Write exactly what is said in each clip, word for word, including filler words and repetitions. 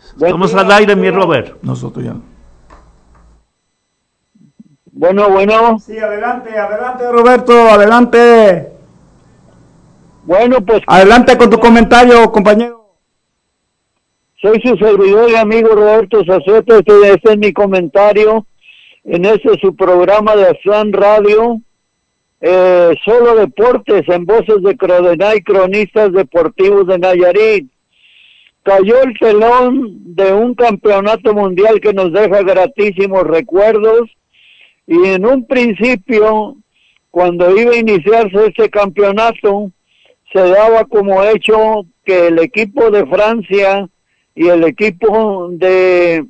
Estamos al aire, mi Robert. Nosotros ya. Bueno, bueno. Sí, adelante, adelante, Roberto, adelante. Bueno, pues. Adelante con tu comentario, compañero. Soy su servidor y amigo Roberto Sazueta. Este, este es mi comentario en este su programa de Aztlán Radio. Eh, solo deportes en voces de Crodenay, cronistas deportivos de Nayarit. Cayó el telón de un campeonato mundial que nos deja gratísimos recuerdos, y en un principio, cuando iba a iniciarse este campeonato, se daba como hecho que el equipo de Francia y el equipo de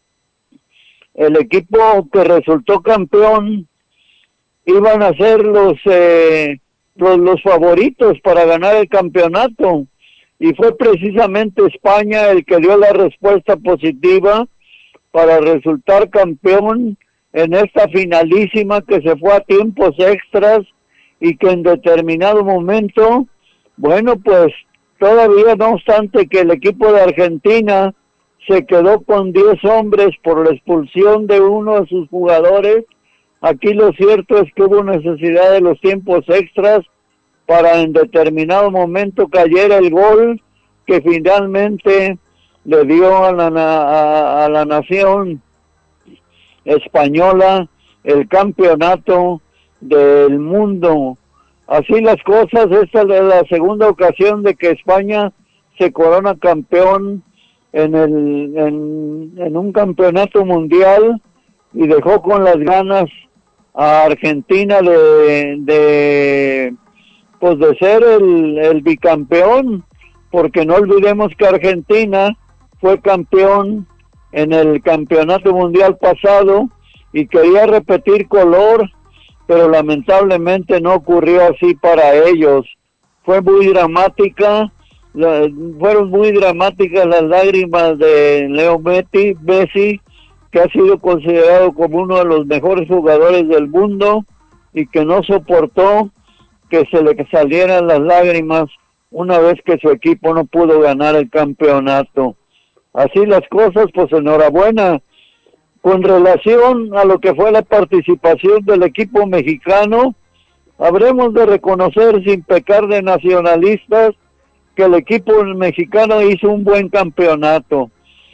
el equipo que resultó campeón iban a ser los eh, los, los favoritos para ganar el campeonato, y fue precisamente España el que dio la respuesta positiva para resultar campeón en esta finalísima que se fue a tiempos extras, y que en determinado momento, bueno, pues todavía no obstante que el equipo de Argentina se quedó con diez hombres por la expulsión de uno de sus jugadores, aquí lo cierto es que hubo necesidad de los tiempos extras para en determinado momento cayera el gol que finalmente le dio a la, a, a la nación española el campeonato del mundo. Así las cosas, esta es la segunda ocasión de que España se corona campeón en, el, en, en un campeonato mundial, y dejó con las ganas a Argentina de, de pues de ser el, el bicampeón, porque no olvidemos que Argentina fue campeón en el campeonato mundial pasado y quería repetir color, pero lamentablemente no ocurrió así para ellos. Fue muy dramática, la, fueron muy dramáticas las lágrimas de Leo Messi, Messi, que ha sido considerado como uno de los mejores jugadores del mundo y que no soportó que se le salieran las lágrimas una vez que su equipo no pudo ganar el campeonato. Así las cosas, pues enhorabuena. Con relación a lo que fue la participación del equipo mexicano, habremos de reconocer sin pecar de nacionalistas que el equipo mexicano hizo un buen campeonato.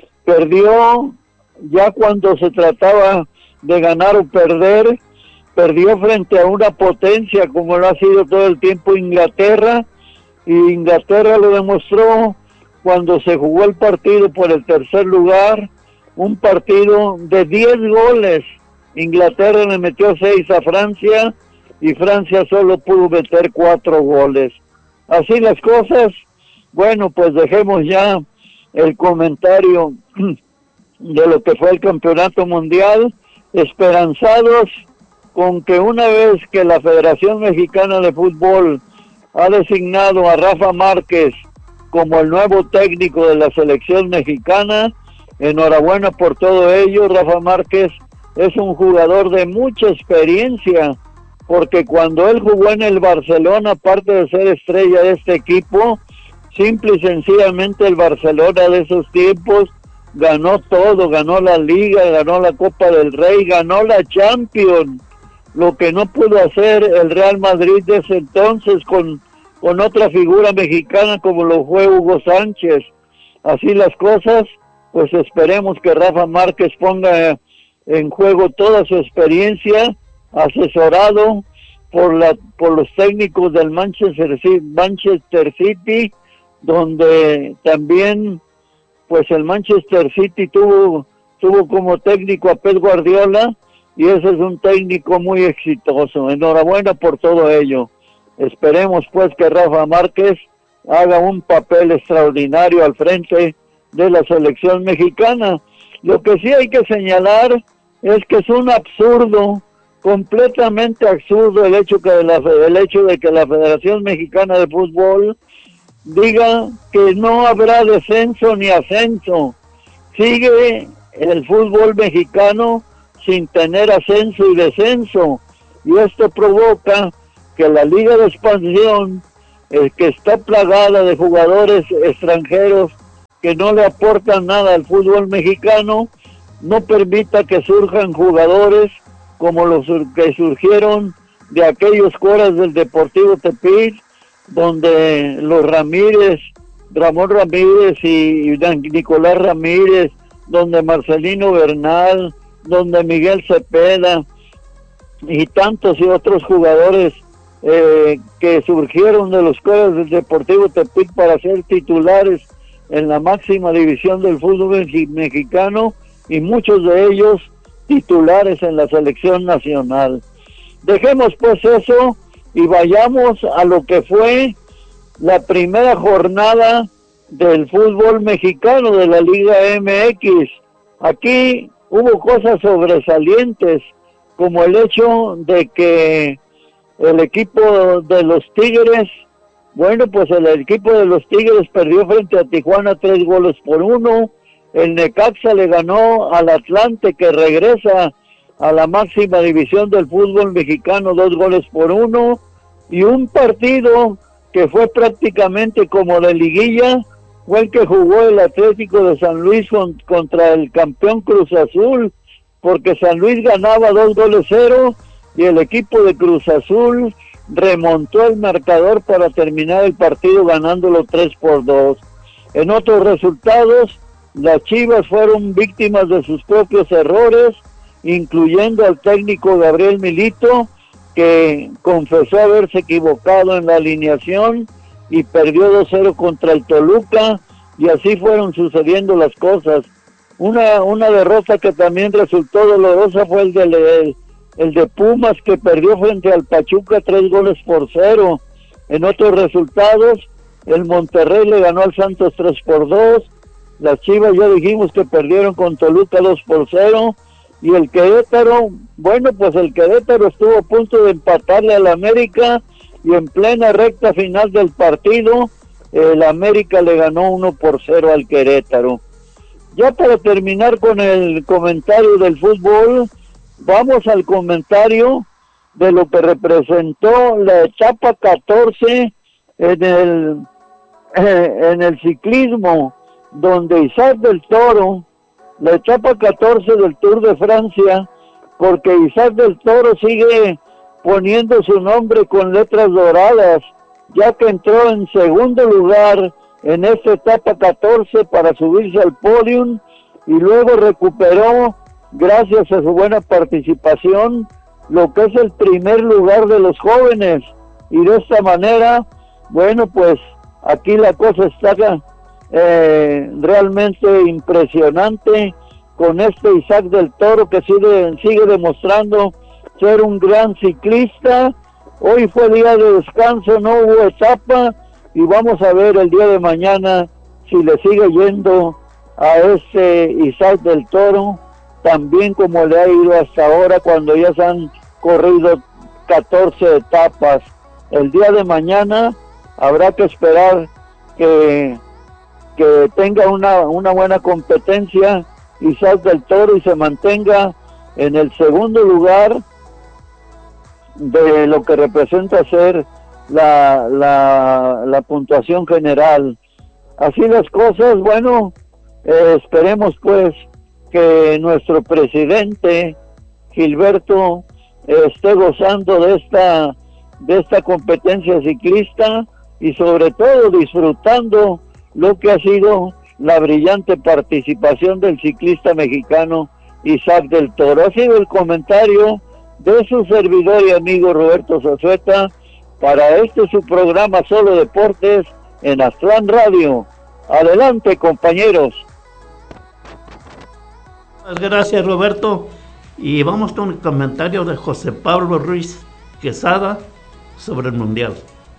Perdió ya cuando se trataba de ganar o perder, perdió frente a una potencia como lo ha sido todo el tiempo Inglaterra, y Inglaterra lo demostró cuando se jugó el partido por el tercer lugar, un partido de diez goles. Inglaterra le metió seis a Francia y Francia solo pudo meter cuatro goles. Así las cosas. Bueno, pues dejemos ya el comentario de lo que fue el campeonato mundial, esperanzados con que una vez que la Federación Mexicana de Fútbol ha designado a Rafa Márquez como el nuevo técnico de la selección mexicana, enhorabuena por todo ello. Rafa Márquez es un jugador de mucha experiencia, porque cuando él jugó en el Barcelona, aparte de ser estrella de este equipo, simple y sencillamente el Barcelona de esos tiempos ganó todo, ganó la Liga, ganó la Copa del Rey, ganó la Champions, lo que no pudo hacer el Real Madrid de ese entonces con, con otra figura mexicana como lo fue Hugo Sánchez. Así las cosas, pues esperemos que Rafa Márquez ponga en juego toda su experiencia, asesorado por la por los técnicos del Manchester City, Manchester City, donde también pues el Manchester City tuvo tuvo como técnico a Pep Guardiola, y ese es un técnico muy exitoso. Enhorabuena por todo ello. Esperemos pues que Rafa Márquez haga un papel extraordinario al frente de la selección mexicana. Lo que sí hay que señalar es que es un absurdo, completamente absurdo, el hecho que la, el hecho de que la Federación Mexicana de Fútbol diga que no habrá descenso ni ascenso. Sigue el fútbol mexicano sin tener ascenso y descenso, y esto provoca que la Liga de Expansión, eh, que está plagada de jugadores extranjeros que no le aportan nada al fútbol mexicano, no permita que surjan jugadores como los que surgieron de aquellos coras del Deportivo Tepic, donde los Ramírez, Ramón Ramírez y Nicolás Ramírez, donde Marcelino Bernal, donde Miguel Cepeda y tantos y otros jugadores eh, que surgieron de los coras del Deportivo Tepic para ser titulares en la máxima división del fútbol mexicano, y muchos de ellos titulares en la selección nacional. Dejemos pues eso y vayamos a lo que fue la primera jornada del fútbol mexicano de la Liga M X. Aquí hubo cosas sobresalientes, como el hecho de que el equipo de los Tigres, bueno, pues el equipo de los Tigres perdió frente a Tijuana tres goles por uno. El Necaxa le ganó al Atlante, que regresa a la máxima división del fútbol mexicano, dos goles por uno. Y un partido que fue prácticamente como de liguilla fue el que jugó el Atlético de San Luis con, contra el campeón Cruz Azul, porque San Luis ganaba dos goles cero y el equipo de Cruz Azul remontó el marcador para terminar el partido ganándolo tres por dos. En otros resultados, las Chivas fueron víctimas de sus propios errores, incluyendo al técnico Gabriel Milito, que confesó haberse equivocado en la alineación y perdió dos cero contra el Toluca, y así fueron sucediendo las cosas. Una, una derrota que también resultó dolorosa fue el de, el, el de Pumas, que perdió frente al Pachuca tres goles por cero. En otros resultados, el Monterrey le ganó al Santos tres por dos, las Chivas ya dijimos que perdieron con Toluca dos por cero, y el Querétaro, bueno, pues el Querétaro estuvo a punto de empatarle al América, y en plena recta final del partido, el América le ganó uno por cero al Querétaro. Ya para terminar con el comentario del fútbol, vamos al comentario de lo que representó la etapa catorce en el, eh, en el ciclismo, donde Isaac del Toro, la etapa catorce del Tour de Francia, porque Isaac del Toro sigue poniendo su nombre con letras doradas, ya que entró en segundo lugar en esta etapa catorce para subirse al podium, y luego recuperó, gracias a su buena participación, lo que es el primer lugar de los jóvenes, y de esta manera, bueno, pues aquí la cosa está eh, realmente impresionante con este Isaac del Toro, que sigue, sigue demostrando ser un gran ciclista. Hoy fue día de descanso, no hubo etapa, y vamos a ver el día de mañana si le sigue yendo a este Isaac del Toro, también como le ha ido hasta ahora, cuando ya se han corrido catorce etapas. El día de mañana habrá que esperar que, que tenga una, una buena competencia Isaac del Toro y se mantenga en el segundo lugar de lo que representa ser la, la, la puntuación general. Así las cosas, bueno, eh, esperemos pues que nuestro presidente Gilberto eh, esté gozando de esta de esta competencia ciclista, y sobre todo disfrutando lo que ha sido la brillante participación del ciclista mexicano Isaac del Toro. Ha sido el comentario de su servidor y amigo Roberto Zazueta para este su programa Solo Deportes en Aztlán Radio. Adelante, compañeros. Gracias, Roberto. Y vamos con el comentario de José Pablo Ruiz Quesada sobre el Mundial.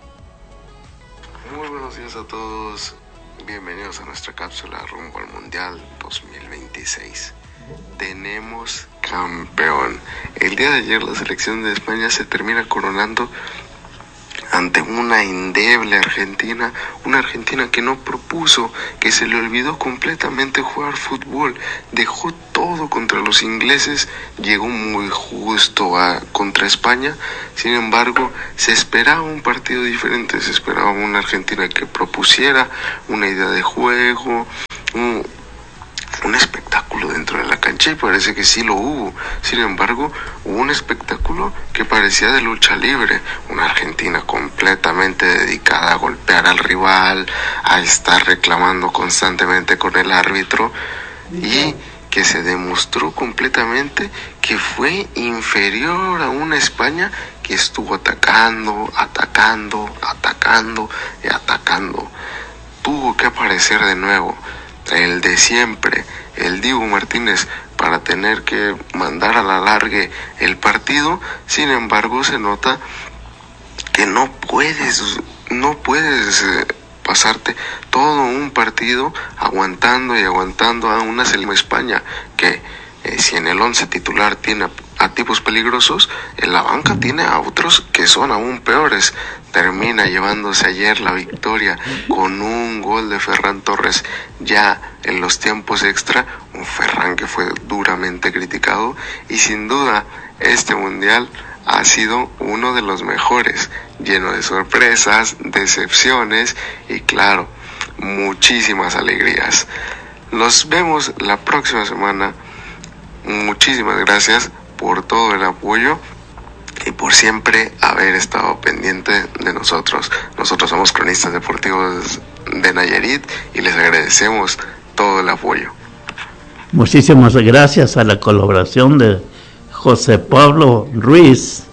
Muy buenos días a todos. Bienvenidos a nuestra cápsula rumbo al Mundial dos mil veintiséis. Tenemos campeón. El día de ayer la selección de España se termina coronando ante una endeble Argentina, una Argentina que no propuso, que se le olvidó completamente jugar fútbol, dejó todo contra los ingleses, llegó muy justo a, contra España. Sin embargo, se esperaba un partido diferente, se esperaba una Argentina que propusiera una idea de juego, un, un espectáculo dentro de la cancha, y parece que sí lo hubo. Sin embargo, hubo un espectáculo que parecía de lucha libre, una Argentina completamente dedicada a golpear al rival, a estar reclamando constantemente con el árbitro, y que se demostró completamente que fue inferior a una España que estuvo atacando, atacando, atacando y atacando. Tuvo que aparecer de nuevo el de siempre, el Dibu Martínez, para tener que mandar a la largue el partido. Sin embargo, se nota que no puedes, no puedes eh, pasarte todo un partido aguantando y aguantando a una selección España que eh, si en el once titular tiene a, a tipos peligrosos, en la banca tiene a otros que son aún peores. Termina llevándose ayer la victoria con un gol de Ferran Torres ya en los tiempos extra, un Ferran que fue duramente criticado, y sin duda este mundial ha sido uno de los mejores, lleno de sorpresas, decepciones y claro, muchísimas alegrías. Nos vemos la próxima semana. Muchísimas gracias por todo el apoyo y por siempre haber estado pendiente de nosotros. Nosotros somos cronistas deportivos de Nayarit y les agradecemos todo el apoyo. Muchísimas gracias a la colaboración de José Pablo Ruiz,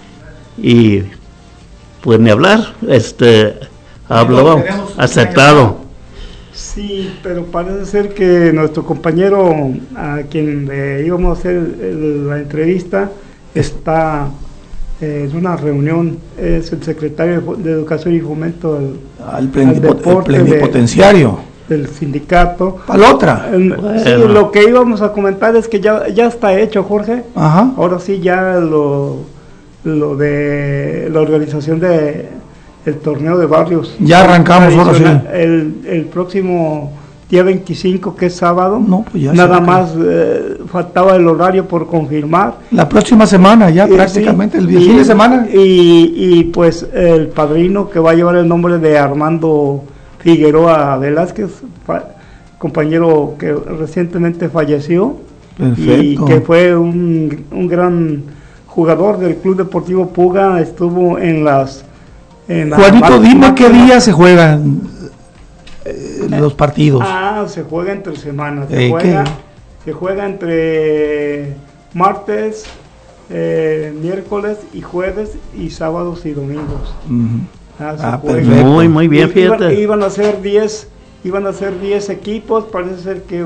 y pues ni hablar, este habló acertado. Sí, pero parece ser que nuestro compañero a quien le íbamos a hacer el, la entrevista está eh, en una reunión, es el secretario de Educación y Fomento al, al, plenipo, al plenipotenciario de, del sindicato. ¿Para la otra? Eh, bueno. Sí, lo que íbamos a comentar es que ya, ya está hecho, Jorge. Ajá. Ahora sí ya lo, lo de la organización de el torneo de barrios. Ya arrancamos ahora sí. El, el próximo día veinticinco, que es sábado. No, pues ya nada más eh, faltaba el horario por confirmar. La próxima semana, ya eh, prácticamente, sí, el fin de semana. Y, y pues el padrino que va a llevar el nombre de Armando Figueroa Velázquez, fa, compañero que recientemente falleció. Perfecto. Y que fue un, un gran jugador del Club Deportivo Puga, estuvo en las... En Juanito, dime qué día se juegan eh, los partidos. Ah, se juega entre semanas. Se, eh, juega, se juega entre martes, eh, miércoles y jueves, y sábados y domingos. Uh-huh. Ah, ah, muy, muy bien, fíjate. Iban, iban a ser diez, iban a ser diez equipos. Parece ser que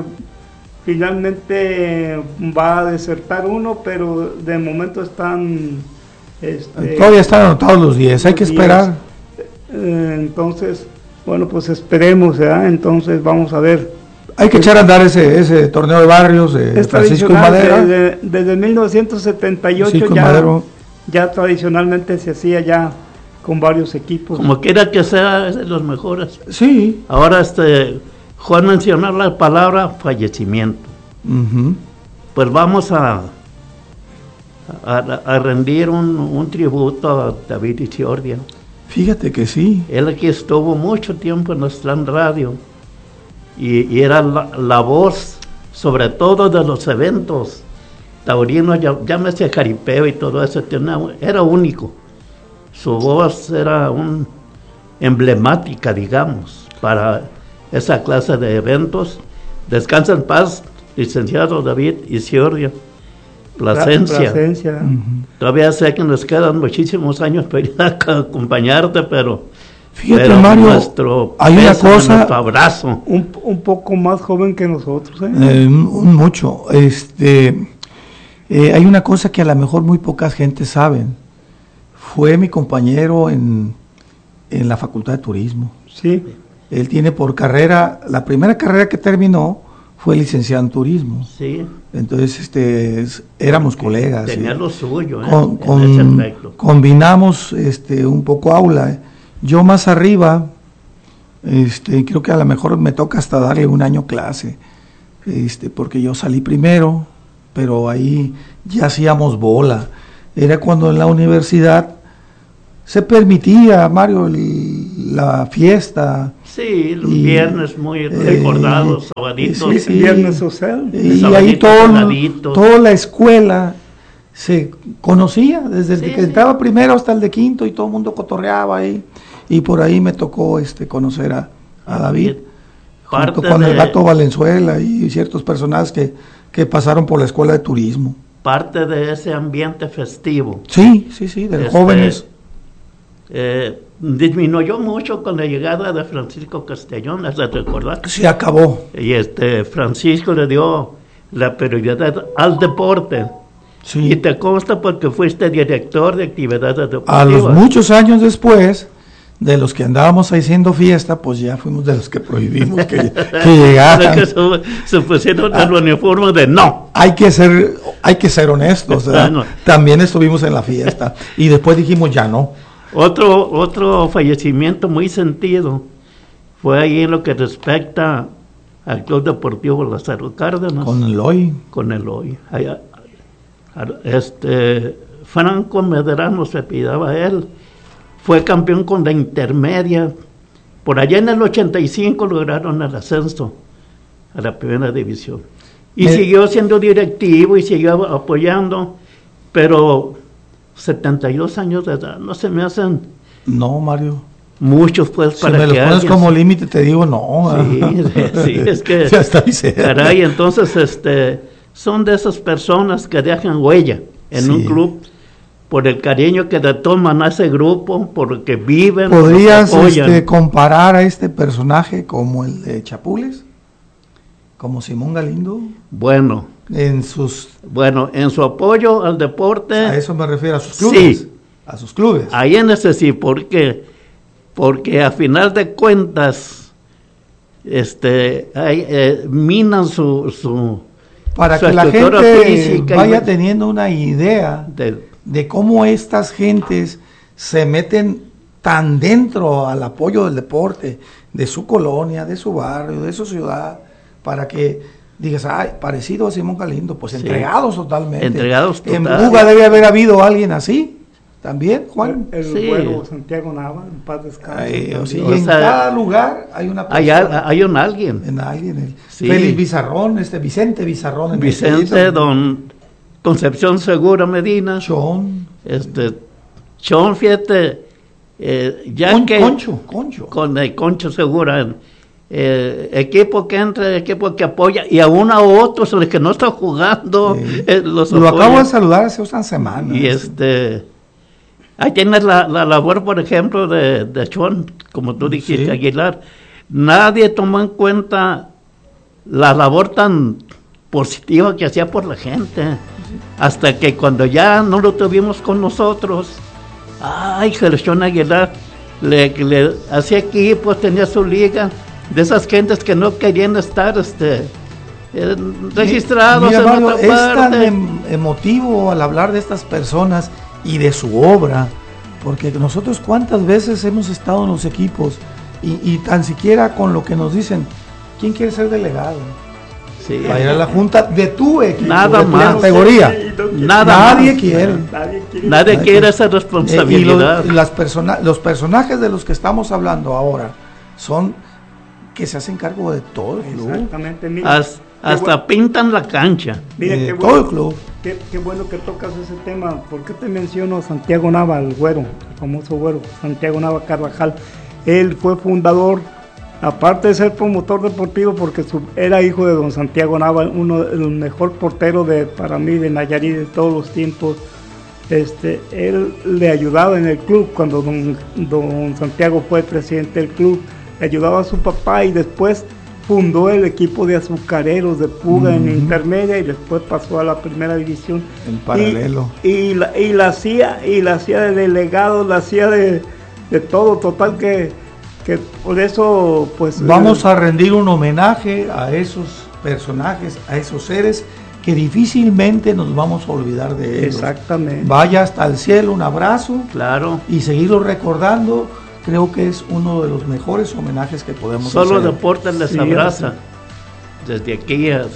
finalmente va a desertar uno, pero de momento están... Este, todavía están anotados los diez, hay que esperar. Eh, entonces, bueno, pues esperemos, ¿verdad? Entonces vamos a ver. Hay que echar a andar ese ese torneo de barrios de Francisco y Madero. Desde, desde mil novecientos setenta y ocho ya, ya tradicionalmente se hacía ya con varios equipos. Como quiera que sea, es de los mejores. Sí. Ahora, este, Juan mencionó la palabra fallecimiento. Uh-huh. Pues vamos a... A, a rendir un, un tributo a David Isiordia. Fíjate que sí. Él aquí estuvo mucho tiempo en nuestra radio y, y era la, la voz, sobre todo de los eventos taurinos, llámese jaripeo y todo eso, tenía, era único. Su voz era un, emblemática, digamos, para esa clase de eventos. Descansa en paz, licenciado David Isiordia. Plasencia. Plasencia. Uh-huh. Todavía sé que nos quedan muchísimos años para ir a acompañarte, pero fíjate, pero Mario, nuestro hay una cosa, nuestro abrazo. Un, un poco más joven que nosotros, ¿eh? Eh, mucho. Este, eh, hay una cosa que a lo mejor muy pocas gentes saben. Fue mi compañero en, en la Facultad de Turismo. Sí. Él tiene por carrera, la primera carrera que terminó fue licenciado en turismo. Sí. Entonces, este, éramos colegas. Tenía ¿sí? lo suyo, ¿eh? Con, con, en ese combinamos este, un poco aula. ¿eh? Yo más arriba, este, creo que a lo mejor me toca hasta darle un año clase, este, porque yo salí primero, pero ahí ya hacíamos bola. Era cuando en la universidad se permitía, Mario, el, la fiesta. Sí, los y, viernes muy recordados, eh, sabaditos. Sí, sí, viernes social. Y ahí todo, toda la escuela se conocía, desde el sí, que entraba sí. primero hasta el de quinto, y todo el mundo cotorreaba ahí. Y por ahí me tocó este conocer a, a David, Parte junto con de, el Gato Valenzuela y ciertos personajes que, que pasaron por la escuela de turismo. Parte de ese ambiente festivo. Sí, sí, sí, de este, jóvenes. Eh, disminuyó mucho con la llegada de Francisco Castellón, ¿has de recordar? Se acabó. Y este Francisco le dio la prioridad al deporte. Sí. Y te consta porque fuiste director de actividades deportivas. A los muchos años después, de los que andábamos haciendo fiesta, pues ya fuimos de los que prohibimos que, que llegaran. que se, se pusieron ah, el uniforme de no. Hay que ser, hay que ser honestos, ¿verdad? No. También estuvimos en la fiesta y después dijimos ya no. Otro, otro fallecimiento muy sentido fue ahí en lo que respecta al Club Deportivo Lázaro Cárdenas. Con Eloy. Con Eloy. Allá, este, Franco Medrano se apellidaba él. Fue campeón con la intermedia. Por allá en el ochenta y cinco lograron el ascenso a la primera división. Y Me... siguió siendo directivo y siguió apoyando, pero setenta y dos años de edad, no se me hacen... No, Mario. Muchos, pues, si para me que lo pones alguien... como límite, te digo no. Sí, sí, es que... ya está caray, entonces, este, son de esas personas que dejan huella en sí. un club por el cariño que le toman a ese grupo, porque viven... ¿Podrías este, comparar a este personaje como el de Chapules? ¿Como Simón Galindo? Bueno... En sus... Bueno, en su apoyo al deporte... A eso me refiero, a sus clubes. Sí. A sus clubes. Ahí en ese sí, ¿por qué? Porque a final de cuentas, este, hay, eh, minan su... su Para su que la gente vaya y, teniendo una idea de, de cómo estas gentes se meten tan dentro al apoyo del deporte, de su colonia, de su barrio, de su ciudad, para que... digas, ay, parecido a Simón Galindo, pues sí. entregados totalmente. Entregados totalmente. En Buga debe haber habido alguien así, también, Juan. El, el sí. güero Santiago Nava, en paz descanse. O sea, y en sea, cada lugar hay una persona. Hay, hay un alguien. En alguien. El sí. Félix Bizarrón, este Vicente Bizarrón. En Vicente, el don Concepción Segura Medina. Chon. Este, Chon, fíjate, eh, ya Con, que... Concho, Concho. Con el Concho Segura, Eh, equipo que entra, equipo que apoya, y a uno a otros los que no están jugando sí. eh, los lo apoya. Acabo de saludar hace unas semanas. Y este ahí tienes la, la labor, por ejemplo, de, de Chon, como tú dijiste, sí. Aguilar. Nadie tomó en cuenta la labor tan positiva que hacía por la gente, sí. hasta que cuando ya no lo tuvimos con nosotros, ay, Gershon Aguilar le, le hacía equipos, tenía su liga, de esas gentes que no querían estar este eh, registrados mira, en Mario, otra es parte. tan em, emotivo al hablar de estas personas y de su obra, porque nosotros cuántas veces hemos estado en los equipos y, y tan siquiera con lo que nos dicen, ¿quién quiere ser delegado? Sí. Para ir a la junta de tu equipo, nada de tu más. categoría. Nada nadie, más. Quiere. nadie quiere. Nadie quiere esa responsabilidad. Eh, y los, las persona, los personajes de los que estamos hablando ahora son que se hacen cargo de todo el club. Exactamente. Mira, As, hasta bueno. pintan la cancha. Mira, eh, qué todo bueno, el club. Qué, qué bueno que tocas ese tema. ¿Por qué te menciono Santiago Nava, el güero, el famoso güero, Santiago Nava Carvajal? Él fue fundador, aparte de ser promotor deportivo, porque su, era hijo de don Santiago Nava, uno el mejor portero de para mí de Nayarit de todos los tiempos. Este, él le ayudaba en el club cuando don, don Santiago fue presidente del club. Ayudaba a su papá y después fundó el equipo de azucareros de Puga uh-huh. en intermedia y después pasó a la primera división. En paralelo. Y, y, la, y la hacía y la hacía de delegado, la hacía de, de todo, total que, que por eso pues... Vamos eh, a rendir un homenaje a esos personajes, a esos seres que difícilmente nos vamos a olvidar de ellos. Exactamente. Vaya hasta el cielo, un abrazo. Claro. Y seguirlo recordando. Creo que es uno de los mejores homenajes que podemos Solo hacer. Solo Deportes les sí, abraza sí. desde aquí a,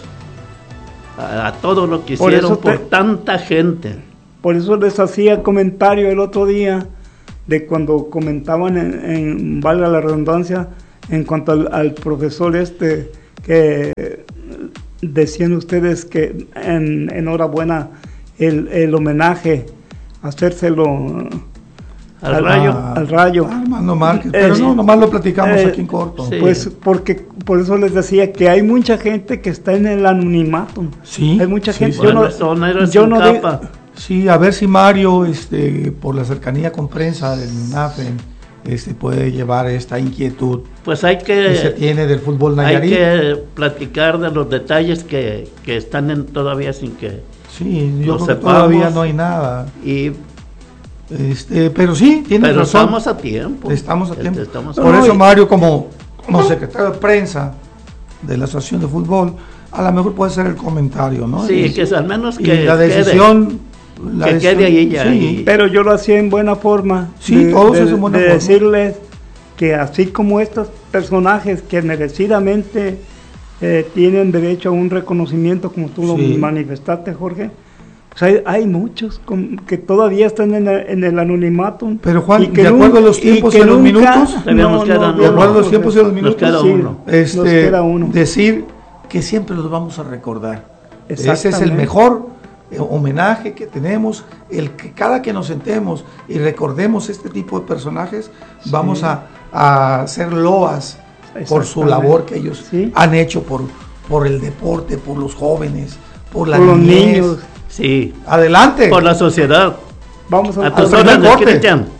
a, a todo lo que hicieron por, por te, tanta gente. Por eso les hacía comentario el otro día de cuando comentaban, en, en valga la redundancia, en cuanto al, al profesor este, que decían ustedes que en enhorabuena el, el homenaje, hacérselo al, al rayo. A, al rayo. Armando Márquez, pero eh, no, nomás lo platicamos eh, aquí en corto. Sí. Pues porque por eso les decía que hay mucha gente que está en el anonimato. Sí. Hay mucha sí, gente. Sí. Yo no, no, yo no capa. Sí, a ver si Mario, este, por la cercanía con prensa del NAFEN, este, puede llevar esta inquietud. Pues hay que, que se tiene del fútbol nayarit. Hay que platicar de los detalles que, que están en, todavía sin que sí, yo creo que todavía no hay nada. Y este, pero sí, tiene pero razón. Estamos a tiempo. Estamos a tiempo. Estamos a Por tiempo. eso Mario, como, como secretario de prensa de la Asociación de Fútbol, a lo mejor puede ser el comentario, ¿no? Sí, y, que es al menos que y la decisión quede. La que decisión, quede ahí ya. Sí, y... pero yo lo hacía en buena forma. Sí, de, todos de, en buena de forma. decirles que así como estos personajes que merecidamente eh, tienen derecho a un reconocimiento, como tú sí. lo manifestaste, Jorge, pues hay, hay muchos con, que todavía están en el, en el anonimato. Pero Juan, y que de acuerdo a los tiempos y a los minutos, no, no, de acuerdo a los tiempos y a los minutos, nos queda uno. Este, nos queda uno. Decir que siempre los vamos a recordar. Ese es el mejor homenaje que tenemos, el que cada que nos sentemos y recordemos este tipo de personajes, sí. vamos a, a hacer loas por su labor que ellos sí. han hecho por, por el deporte, por los jóvenes, por la por niñez. Los niños. Sí. Adelante. Por la sociedad. Vamos a, a tus órdenes, Cristian.